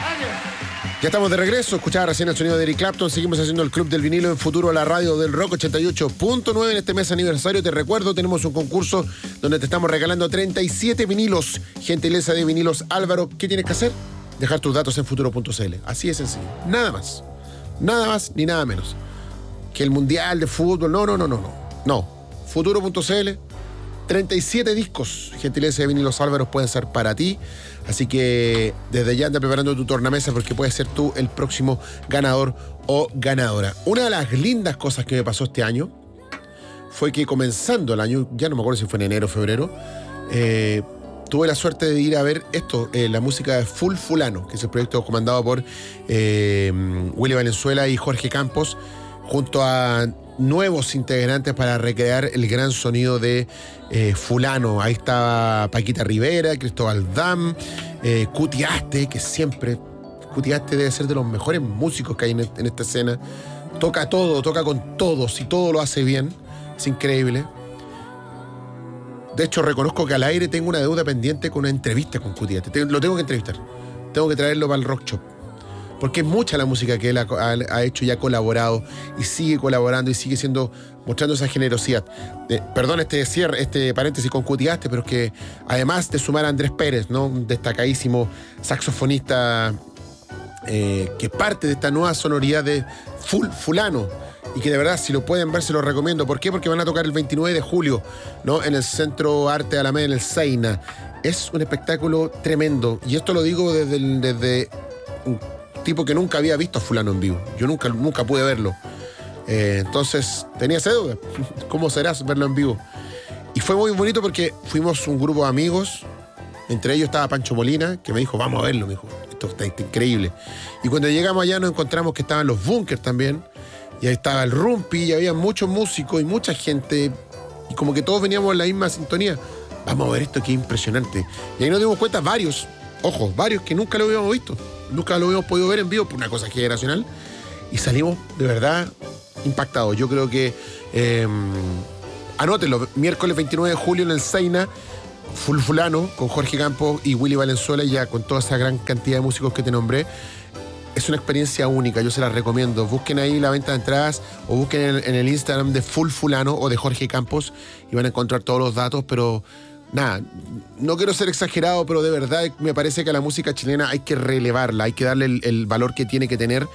Ya estamos de regreso, escuchaba recién el sonido de Eric Clapton. Seguimos haciendo el Club del Vinilo en Futuro, la radio del Rock 88.9. En este mes aniversario, te recuerdo, tenemos un concurso donde te estamos regalando 37 vinilos. Gentileza de Vinilos Álvaro. ¿Qué tienes que hacer? Dejar tus datos en futuro.cl. Así de sencillo. Nada más. Nada más ni nada menos. Que el Mundial de Fútbol. No. Futuro.cl. 37 discos, gentileza de Vinilos Álvaro, pueden ser para ti. Así que desde ya anda preparando tu tornamesa porque puedes ser tú el próximo ganador o ganadora. Una de las lindas cosas que me pasó este año fue que comenzando el año, ya no me acuerdo si fue en enero o febrero, tuve la suerte de ir a ver esto, la música de Full Fulano, que es el proyecto comandado por Willy Valenzuela y Jorge Campos, junto a nuevos integrantes para recrear el gran sonido de Fulano. Ahí estaba Paquita Rivera, Cristóbal Dam, Cutiaste, que siempre Cutiaste debe ser de los mejores músicos que hay en esta escena. Toca todo, toca con todos y todo lo hace bien. Es increíble. De hecho, reconozco que al aire tengo una deuda pendiente con una entrevista con Cutiaste. Lo tengo que entrevistar. Tengo que traerlo para el Rock Shop. Porque es mucha la música que él ha hecho y ha colaborado y sigue colaborando y sigue mostrando esa generosidad. Perdón este paréntesis con Cutiaste, pero es que además de sumar a Andrés Pérez, ¿no? Un destacadísimo saxofonista que parte de esta nueva sonoridad de Fulano, y que de verdad, si lo pueden ver, se lo recomiendo. ¿Por qué? Porque van a tocar el 29 de julio, ¿no? En el Centro Arte de Alameda, en el Seina. Es un espectáculo tremendo, y esto lo digo desde un tipo que nunca había visto a Fulano en vivo. Yo nunca pude verlo. Entonces tenía esa duda. ¿Cómo será verlo en vivo? Y fue muy bonito porque fuimos un grupo de amigos. Entre ellos estaba Pancho Molina, que me dijo, vamos a verlo. Me dijo, esto está increíble. Y cuando llegamos allá nos encontramos que estaban los Bunkers también. Y ahí estaba el Rumpi, y había muchos músicos y mucha gente. Y como que todos veníamos en la misma sintonía. Vamos a ver esto, qué impresionante. Y ahí nos dimos cuenta varios que nunca lo habíamos visto. Nunca lo habíamos podido ver en vivo por una cosa generacional. Y salimos de verdad impactados. Yo creo que, anótenlo, miércoles 29 de julio en el Seina, Full Fulano, con Jorge Campos y Willy Valenzuela, ya con toda esa gran cantidad de músicos que te nombré. Es una experiencia única, yo se la recomiendo. Busquen ahí la venta de entradas o busquen en el Instagram de Full Fulano o de Jorge Campos y van a encontrar todos los datos, pero nada, no quiero ser exagerado, pero de verdad me parece que a la música chilena hay que relevarla, hay que darle el valor que tiene que tener.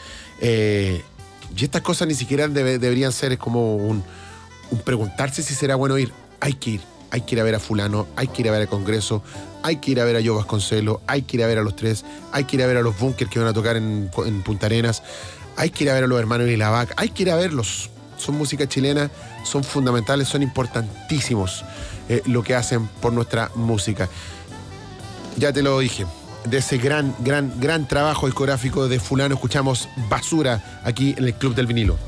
Y estas cosas ni siquiera deberían ser como un preguntarse si será bueno ir. Hay que ir. Hay que ir a ver a Fulano, hay que ir a ver al Congreso, hay que ir a ver a Joe Vasconcelos, hay que ir a ver a los Tres, hay que ir a ver a los Bunkers que van a tocar en Punta Arenas, hay que ir a ver a los hermanos Ilavac, hay que ir a verlos. Son música chilena, son fundamentales, son importantísimos lo que hacen por nuestra música. Ya te lo dije, de ese gran trabajo discográfico de Fulano escuchamos Basura aquí en el Club del Vinilo.